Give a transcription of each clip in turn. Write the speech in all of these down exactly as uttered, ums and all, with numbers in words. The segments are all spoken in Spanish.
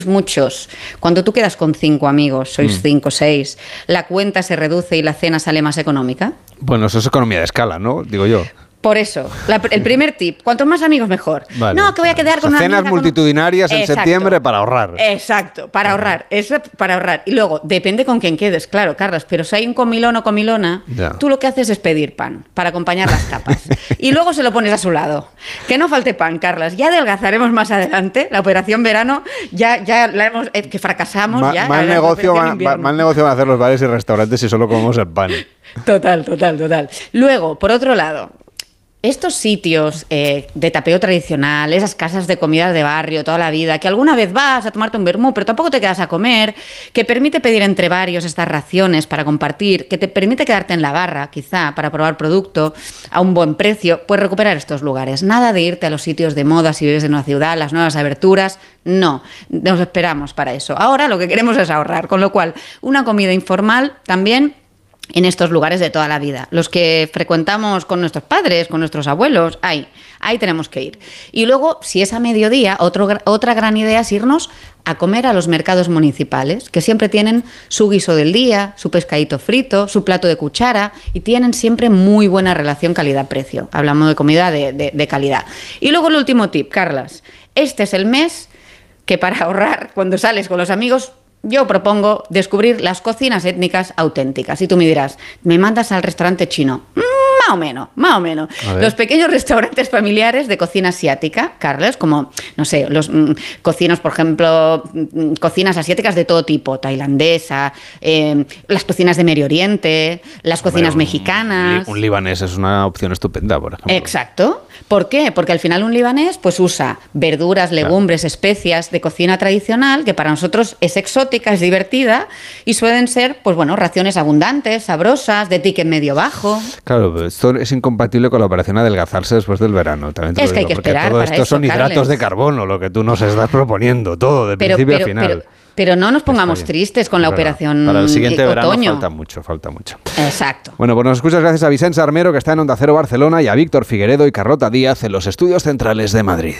muchos. Cuando tú quedas con cinco amigos, sois mm. cinco, seis, ¿la cuenta se reduce y la cena sale más económica? Bueno, eso es economía de escala, ¿no? Digo yo. Por eso, la, el primer tip, cuantos más amigos mejor. Vale. No, que voy a quedar con o sea, una cenas multitudinarias con... en Exacto. septiembre para ahorrar. Exacto, para ahorrar, eso para ahorrar. Y luego, depende con quién quedes, claro, Carlas, pero si hay un comilón o comilona, ya. tú lo que haces es pedir pan para acompañar las tapas. Y luego se lo pones a su lado. Que no falte pan, Carlas. Ya adelgazaremos más adelante, la operación verano, ya, ya la hemos, eh, que fracasamos. Ma, ya, mal, negocio, ma, mal negocio van a hacer los bares y restaurantes si solo comemos el pan. Total, total, total. Luego, por otro lado, estos sitios eh, de tapeo tradicional, esas casas de comida de barrio toda la vida, que alguna vez vas a tomarte un vermú, pero tampoco te quedas a comer, que permite pedir entre varios estas raciones para compartir, que te permite quedarte en la barra, quizá, para probar producto a un buen precio, pues recuperar estos lugares. Nada de irte a los sitios de moda si vives en una ciudad, las nuevas aberturas, no, nos esperamos para eso. Ahora lo que queremos es ahorrar, con lo cual, una comida informal también en estos lugares de toda la vida. Los que frecuentamos con nuestros padres, con nuestros abuelos, ahí, ahí tenemos que ir. Y luego, si es a mediodía, otro, otra gran idea es irnos a comer a los mercados municipales, que siempre tienen su guiso del día, su pescadito frito, su plato de cuchara, y tienen siempre muy buena relación calidad-precio. Hablamos de comida de, de, de calidad. Y luego el último tip, Carlas. Este es el mes que para ahorrar, cuando sales con los amigos, yo propongo descubrir las cocinas étnicas auténticas. Y tú me dirás, ¿me mandas al restaurante chino? Mm, más o menos, más o menos. Los pequeños restaurantes familiares de cocina asiática, Carlos, como, no sé, los mm, cocinos, por ejemplo, mm, cocinas asiáticas de todo tipo, tailandesa, eh, las cocinas de Medio Oriente, las cocinas Hombre, mexicanas. Un, un libanés es una opción estupenda, por ejemplo. Exacto. ¿Por qué? Porque al final un libanés pues usa verduras, legumbres, claro. especias de cocina tradicional, que para nosotros es exótica, es divertida, y suelen ser, pues bueno, raciones abundantes, sabrosas, de ticket medio bajo. Claro, esto es incompatible con la operación adelgazarse después del verano. También te es lo que digo, hay que esperar todo para esto eso, son hidratos Carles. de carbono, lo que tú nos estás proponiendo, todo, de pero, principio pero, a final. Pero, Pero no nos pongamos tristes con la Para, operación Para el siguiente otoño. verano falta mucho, falta mucho. Exacto. Bueno, pues nos escuchas gracias a Vicente Armero, que está en Onda Cero Barcelona, y a Víctor Figueredo y Carlota Díaz en los estudios centrales de Madrid.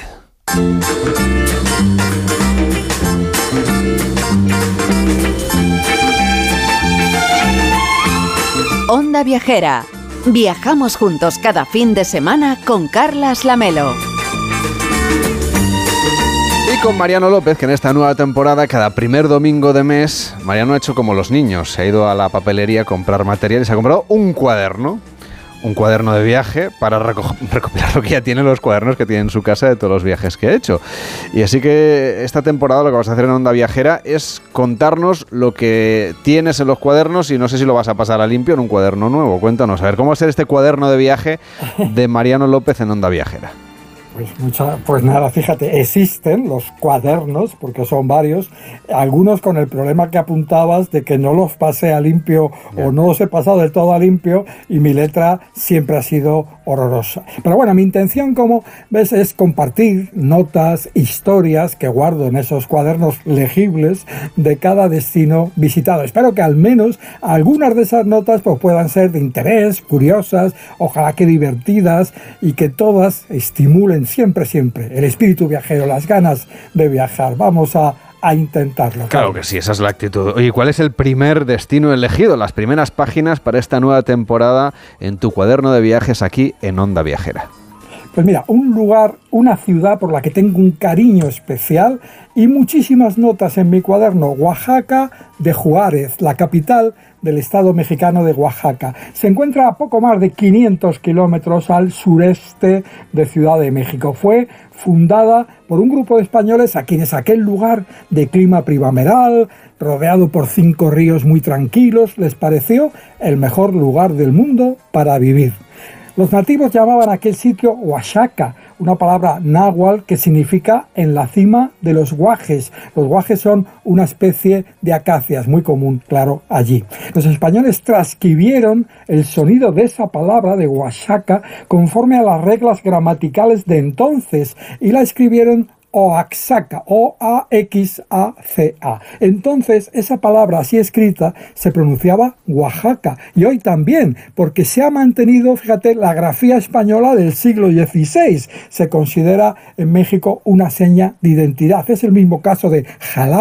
Onda Viajera. Viajamos juntos cada fin de semana con Carlas Lamelo. Y con Mariano López, que en esta nueva temporada, cada primer domingo de mes, Mariano ha hecho como los niños. Se ha ido a la papelería a comprar material y se ha comprado un cuaderno. Un cuaderno de viaje para reco- recopilar lo que ya tiene, los cuadernos que tiene en su casa de todos los viajes que ha hecho. Y así que esta temporada lo que vas a hacer en Onda Viajera es contarnos lo que tienes en los cuadernos y no sé si lo vas a pasar a limpio en un cuaderno nuevo. Cuéntanos, a ver, ¿cómo va a ser este cuaderno de viaje de Mariano López en Onda Viajera? Pues, mucha, pues nada, fíjate, existen los cuadernos, porque son varios, algunos con el problema que apuntabas de que no los pasé a limpio yeah. o no los he pasado del todo a limpio y mi letra siempre ha sido horrorosa. Pero bueno, mi intención, como ves, es compartir notas, historias que guardo en esos cuadernos legibles de cada destino visitado. Espero que al menos algunas de esas notas pues, puedan ser de interés, curiosas, ojalá que divertidas y que todas estimulen siempre, siempre el espíritu viajero, las ganas de viajar. Vamos a, a intentarlo. Claro que sí, esa es la actitud. Oye, ¿cuál es el primer destino elegido? Las primeras páginas para esta nueva temporada en tu cuaderno de viajes aquí en Onda Viajera. Pues mira, un lugar, una ciudad por la que tengo un cariño especial y muchísimas notas en mi cuaderno. Oaxaca de Juárez, la capital del estado mexicano de Oaxaca. Se encuentra a poco más de quinientos kilómetros al sureste de Ciudad de México. Fue fundada por un grupo de españoles a quienes aquel lugar de clima primaveral, rodeado por cinco ríos muy tranquilos, les pareció el mejor lugar del mundo para vivir. Los nativos llamaban a aquel sitio Oaxaca, una palabra náhuatl que significa en la cima de los guajes. Los guajes son una especie de acacias muy común, claro, allí. Los españoles transcribieron el sonido de esa palabra de Oaxaca conforme a las reglas gramaticales de entonces y la escribieron Oaxaca, O A X A C A. Entonces, esa palabra así escrita se pronunciaba Oaxaca. Y hoy también, porque se ha mantenido, fíjate, la grafía española del siglo dieciséis. Se considera en México una seña de identidad. Es el mismo caso de Jalapa.